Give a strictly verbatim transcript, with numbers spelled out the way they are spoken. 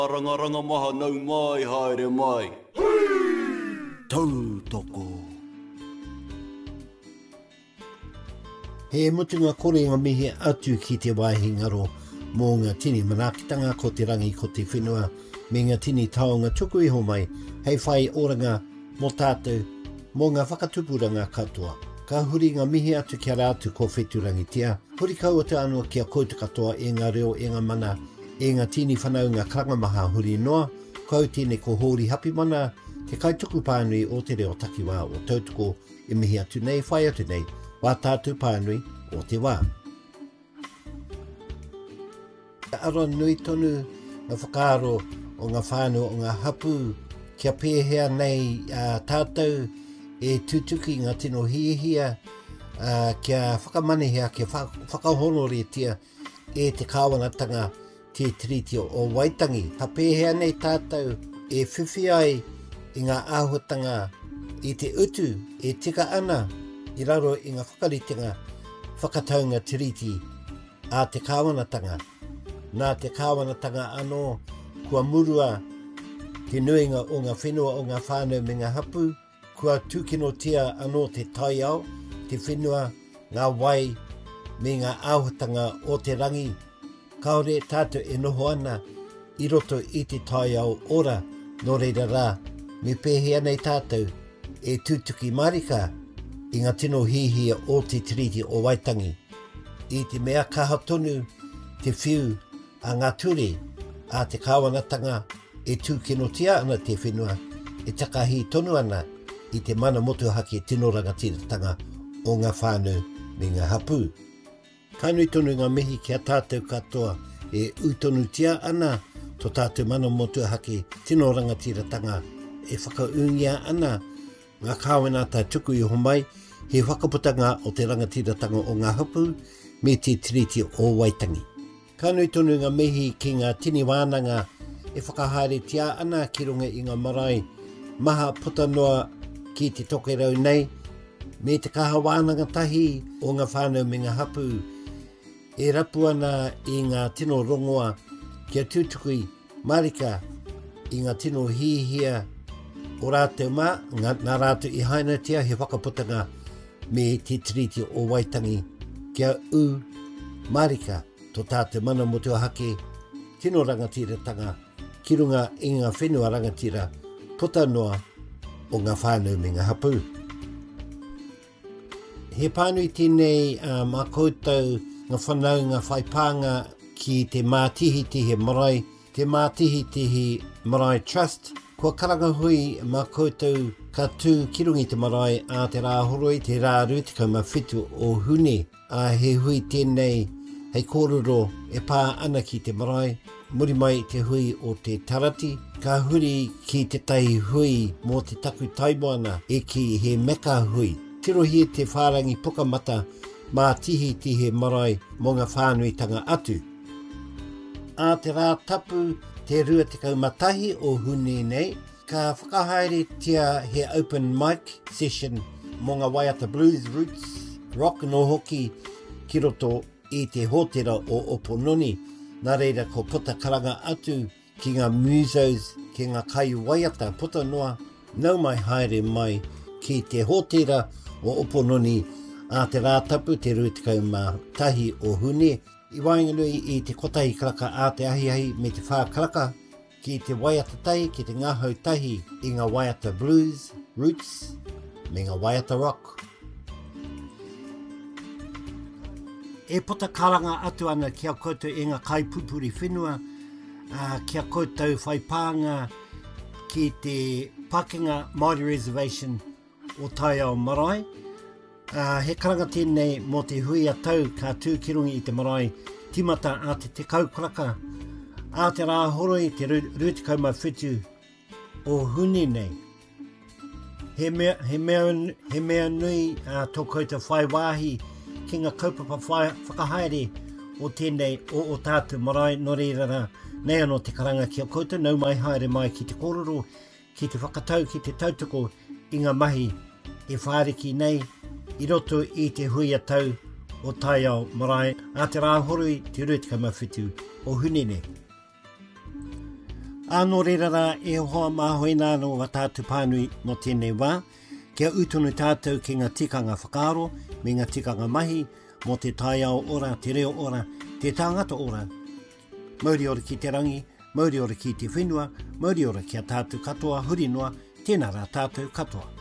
Rangaranga maha nau mai haere mai. Tau toko. He mutunga kore ngā mihi atu ki te waihi ngaro mō ngā tini manakitanga ko te rangi ko te whenua me ngā tini taonga tuku iho mai hei whai oranga mō tātou mō ngā whakatupuranga katoa. Ka huri ngā mihi atu kia rātu ko wheturangi tia. Huri kaua te anua kia koutu katoa e ngā reo e ngā mana e ngā tini whanau ngā karangamaha huri noa. Kau tēne ko hōri hapi mana te kaituku pānui o te reo takiwā o tautoko e mihi atu nei whai atu nei wā tātou pānui o te wā. Ara nui tonu ngā whakaaro o ngā whānau o ngā hapu kia pēhea nei uh, tātou e tutuki ngā tino hiehia uh, kia whakamanehea kia whakahonore tia e te kāwanatanga te tiriti o Waitangi. Ha pēhea nei tātou e whiwhi ai i ngā āhuatanga i te utu e tika ana i raro i ngā whakaritenga whakataunga tiriti a te kāwanatanga. Nā te kāwanatanga anō kua murua te nuinga o ngā whenua o ngā whānau me ngā hapu, kua tūkinotia anō te taiao, te whenua, ngā wai me ngā āhuatanga o te rangi. Kaore tātou e noho ana i roto i te taiao ora no reira rā. Me pēhea nei tātou e tūtuki marika i ngā tino hihia o te tiriti o Waitangi. I te mea kaha tonu te whiu a ngā ture a te kāwanatanga e tūkinotia ana te whenua e takahi tonu ana i te mana motu hake tino rangatiratanga o ngā whānau me ngā hapu. Kainui tonu ngā mihi kia tātou katoa e utonu tia ana to tātou mana motu hake tino rangatiratanga e whakaungia ana ngā kāwenata tuku i homai he whakaputanga o te rangatiratanga o ngā hapu me te tiriti o Waitangi. Kainui tonu ngā mihi ki ngā tini wānanga e whakahaere tia ana ki runga i ngā marae maha puta noa ki te tokerau nei me te kaha wānanga tahi o ngā whānau me ngā hapu e rapu ana i ngā tino rongoa kia tūtukui marika i ngā tino hihia o rātou mā, ngā rātou i haina tia he whakaputanga me te tiriti o Waitangi kia u marika to tātou mana motu hake tino rangatiratanga ki runga i ngā whenua rangatira puta noa o ngā whānau me ngā hapu. He pānui tēnei uh, mā koutou ngā whanau ngā whaipanga ki te mātihitihi marae, te mātihitihi marae trust. Kua karangahui mā koutou ka tū ki rungi te marae a te rāhoroi te rāru te kaumawhitu o hune. A he hui tēnei hei kōrero e pā ana ki te marae, muri mai te hui o te tarati, ka huri ki te tai hui mō te taku taimoana e ki he meka hui. Tirohi te whārangi pukamata mā tihi tihe marae mō ngā whānuitanga atu. A te rā tapu te rua te kaumatahi o hune nei, ka whakahaere tia he open mic session mō ngā Waiata Blues Roots, rock no hoki ki roto i te hōtera o Opononi. Nā reira ko puta karanga atu ki ngā musos, ki ngā kai Waiata puta noa, nau mai haere mai ki te hōtera o Opononi a te rātapu te ruitikau mā tahi o hune. I wainganui i te kotahi karaka a te ahiahi me te whā karaka ki te Waiata tahi, ki te ngāhau tahi i ngā Waiata Blues Roots me ngā Waiata Rock. E puta karanga atu ana kia koutou e ngā kaipupuri whenua, uh, kia koutou whaipanga ki te Pakenga Māori Reservation o Taiao Marae. Uh, he karanga tēnei mō te hui a tau ka tū ki rungi i te marae timata a te te kaukaraka a te rā horoi te rutikau mawhitu o hune nei. He mea, he mea, he mea nui uh, tō koutou whai wāhi ki ngā kaupapa whai whakahaere o tēnei o, o tātou marae no reira rā. Nei anō te karanga kia koutou nau mai haere mai ki te kōrero, ki te whakatau, ki te tautoko i ngā mahi e whāriki nei i roto i te hui a tau o Taiao Marae a te rāhorui te rutikau mawhitu o Hunene. Anō rerara e hoa māhoina anō wa tātou pānui no tēnei wā, kia utunu tātou ki ngā tikanga whakaaro, me ngā tikanga mahi, mo te taiao ora, te reo ora, te tāngata ora. Mauri ora ki te rangi, mauri ora ki te whenua, mauri ora ki a tātou katoa, huri noa, tēnā rā tātou katoa.